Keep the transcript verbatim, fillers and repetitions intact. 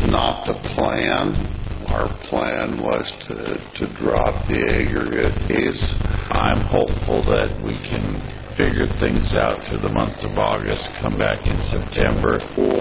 not the plan. Our plan was to, to drop the aggregate piece. I'm hopeful that we can figure things out through the month of August, come back in September.